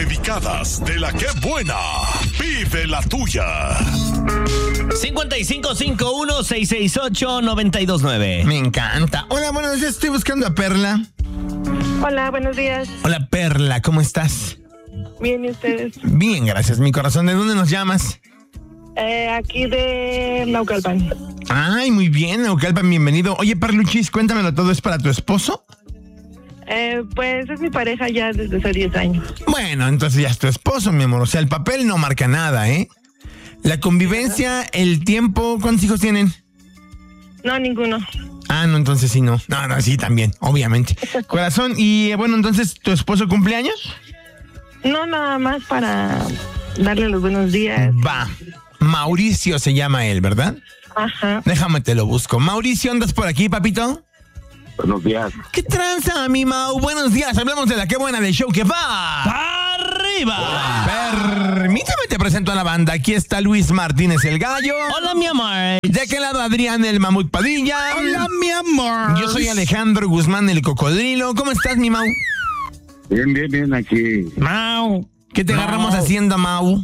dedicadas de la que buena. Vive la tuya. 5551-668-929. Me encanta. Hola, buenos días. Estoy buscando a Perla. Hola, buenos días. Hola, Perla. ¿Cómo estás? Bien, ¿y ustedes? Bien, gracias, mi corazón. ¿De dónde nos llamas? Aquí de Naucalpan. Ay, muy bien, Naucalpan, bienvenido. Oye, Perluchis, cuéntamelo todo. ¿Es para tu esposo? Pues es mi pareja ya desde hace 10 años. Bueno, entonces ya es tu esposo, mi amor. O sea, el papel no marca nada, ¿eh? La convivencia, el tiempo, ¿cuántos hijos tienen? No, ninguno. Ah, no, entonces sí, no. No, sí, también, obviamente. Corazón, y bueno, entonces, ¿tu esposo cumple años? No, nada más para darle los buenos días. Va. Mauricio se llama él, ¿verdad? Ajá. Déjame te lo busco. Mauricio, ¿andas por aquí, papito? Buenos días. ¿Qué tranza, mi Mau? Buenos días. Hablamos de la que buena del show que va ¡Arriba! Permítame te presento a la banda. Aquí está Luis Martínez el Gallo. Hola, mi amor. De aquel lado Adrián el Mamut Padilla. Hola, mi amor. Yo soy Alejandro Guzmán el Cocodrilo. ¿Cómo estás, mi Mau? Bien, aquí. Mau. ¿Qué te agarramos haciendo, Mau?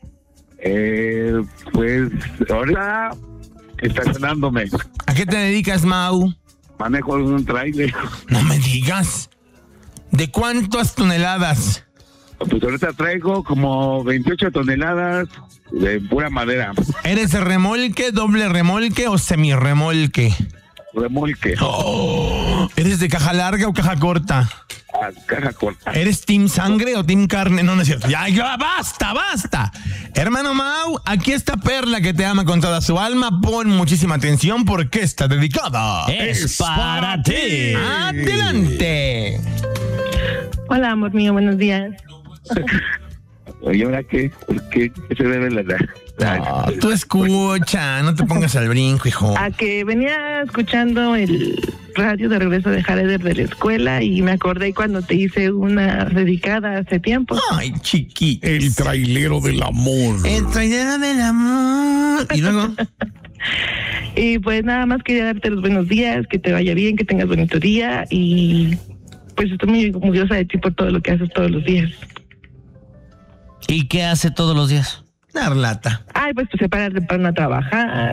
Pues ahora estacionándome. ¿A qué te dedicas, Mau? Manejo un trailer. No me digas. ¿De cuántas toneladas? Pues ahorita traigo como 28 toneladas de pura madera. ¿Eres remolque, doble remolque o semirremolque? Remolque. Oh, ¿eres de caja larga o caja corta? Caja corta. ¿Eres team sangre o team carne? No, no es cierto. Ya, basta. Hermano Mau, aquí está Perla que te ama con toda su alma. Pon muchísima atención porque está dedicada. Es para ti. Adelante. Hola, amor mío, buenos días. ¿Y ahora qué? ¿Por qué? ¿Qué se debe la No, tú escucha, no te pongas al brinco, hijo. A que venía escuchando el radio de regreso de Jared de la escuela y me acordé cuando te hice una dedicada hace tiempo. Ay, chiquito. El trailero del amor. El trailero del amor. Y luego... Y pues nada más quería darte los buenos días, que te vaya bien, que tengas bonito día y pues estoy muy orgullosa de ti por todo lo que haces todos los días. ¿Y qué hace todos los días? Dar lata. Ay, pues se para temprano a trabajar.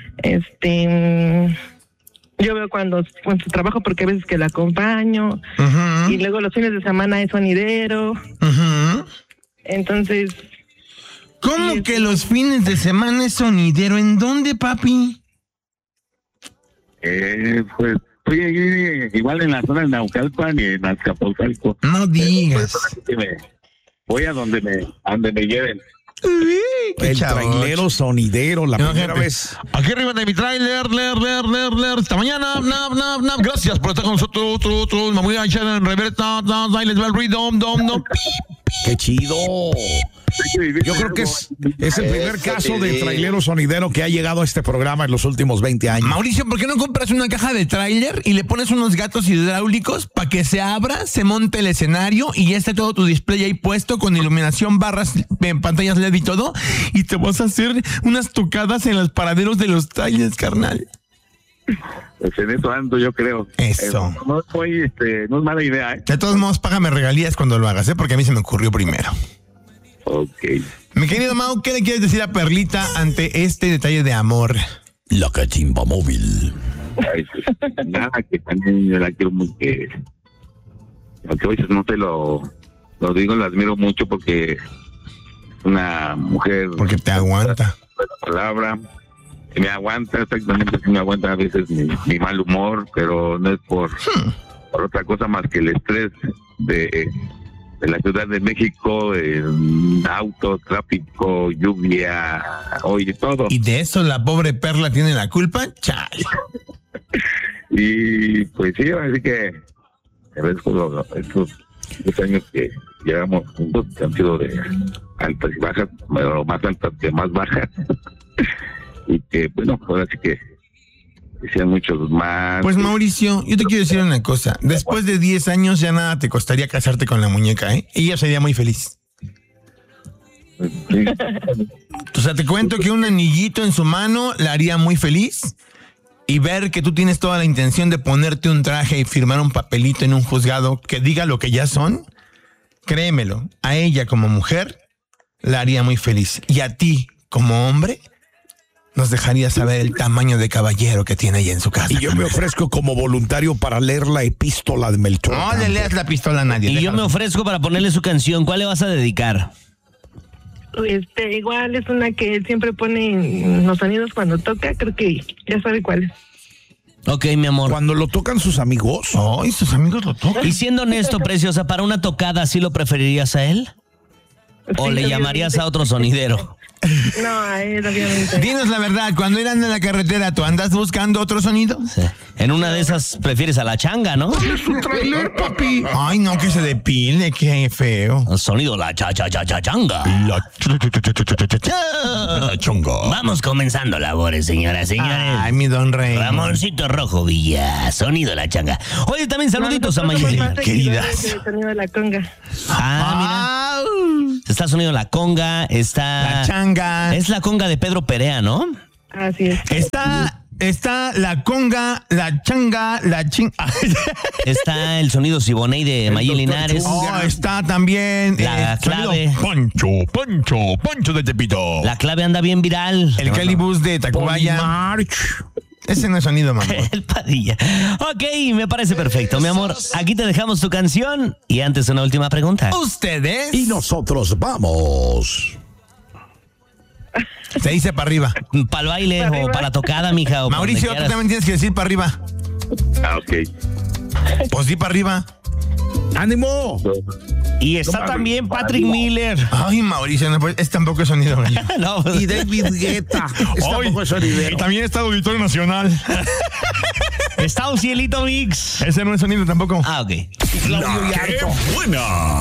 Yo veo cuando trabajo porque a veces que la acompaño. Uh-huh. Y luego los fines de semana es sonidero. Uh-huh. Entonces... ¿Cómo sí, que los fines de semana es sonidero? ¿En dónde, papi? Pues estoy igual en la zona de Naucalpan y en Azcapotzalco. No digas. Voy a donde me lleven. Qué El chavocho. trailero sonidero, la No, primera gente. vez. Aquí arriba de mi trailer, leer. Esta mañana, gracias por estar con nosotros. Me voy a echar en reversa, ahí les va el ruido, dom. Qué chido. Yo creo que es el primer caso de trailero sonidero que ha llegado a este programa en los últimos 20 años. Mauricio, ¿por qué no compras una caja de tráiler y le pones unos gatos hidráulicos para que se abra, se monte el escenario y ya esté todo tu display ahí puesto con iluminación, barras, pantallas LED y todo? Y te vas a hacer unas tocadas en los paraderos de los trailers, carnal. Pues en eso ando, yo creo. Eso. No es mala idea, ¿eh? De todos modos, págame regalías cuando lo hagas, porque a mí se me ocurrió primero. Ok. Mi querido Mau, ¿qué le quieres decir a Perlita ante este detalle de amor? La cachimba móvil. Ay, pues, nada, que también yo la quiero mucho, que aunque a veces no te lo digo, la admiro mucho porque es una mujer... Porque te aguanta. La palabra, que me aguanta, exactamente, que me aguanta a veces mi mal humor, pero no es por otra cosa más que el estrés de la Ciudad de México, autos, tráfico, lluvia, oye, todo. ¿Y de eso la pobre Perla tiene la culpa? Chale. Y pues sí, así que agradezco estos 10 años que llevamos juntos, que han sido de altas y bajas, pero más altas que más bajas. Y que, bueno, ahora sí que sean muchos más. Pues Mauricio, yo te quiero decir una cosa. Después de 10 años ya nada te costaría casarte con la muñeca, ¿eh? Ella sería muy feliz. Sí. O sea, te cuento que un anillito en su mano la haría muy feliz. Y ver que tú tienes toda la intención de ponerte un traje y firmar un papelito en un juzgado que diga lo que ya son, créemelo, a ella como mujer la haría muy feliz. Y a ti como hombre nos dejaría saber el tamaño de caballero que tiene ella en su casa. Y yo me ofrezco como voluntario para leer la epístola de Melchor. No le leas la pistola a nadie. Y yo me ofrezco para ponerle su canción. ¿Cuál le vas a dedicar? Igual es una que él siempre pone los sonidos cuando toca, creo que ya sabe cuál es. Ok, mi amor. Cuando lo tocan sus amigos. Ay, sus amigos lo tocan. Y siendo honesto, preciosa, para una tocada, ¿sí lo preferirías a él? ¿O Sí, le llamarías a otro sonidero? No, a él, obviamente. Dinos la verdad, cuando irán en la carretera, ¿tú andas buscando otro sonido? Sí. En una de esas prefieres a la changa, ¿no? Es un trailer, papi. Ay, no, que se depile, qué feo. Sonido la changa. La chongo. Vamos comenzando labores, señoras, señores. Ay, mi don Rey. Ramoncito Rojo Villa, sonido la changa. Oye, también saluditos a Mayeli. Queridas. El sonido de la conga. Ah, mira. Está sonido la conga, está... La changa. Es la conga de Pedro Perea, ¿no? Así es. Está la conga, la changa, la ching. Está el sonido Siboney de Mayeli Linares. Oh, está también La clave. Poncho de Tepito. La clave anda bien viral. El Calibus de Tacubaya. March. Ese no es sonido, mamá. El Padilla. Ok, me parece perfecto, mi amor. Aquí te dejamos tu canción. Y antes una última pregunta. ¿Ustedes? Y nosotros vamos. Se dice para arriba. ¿Para el baile o para la tocada, mija? O Mauricio, tú también tienes que decir para arriba. Ok. Pues di para arriba. ¡Ánimo! Y está también Patrick Miller. Ay, Mauricio, no, pues, tampoco es sonido. Gallo. No, Y David Guetta. Tampoco es sonidero. Y también está Auditorio Nacional. está un Cielito Mix. Ese no es sonido tampoco. Ah, ok. Claudio Yarto. ¡Qué buena!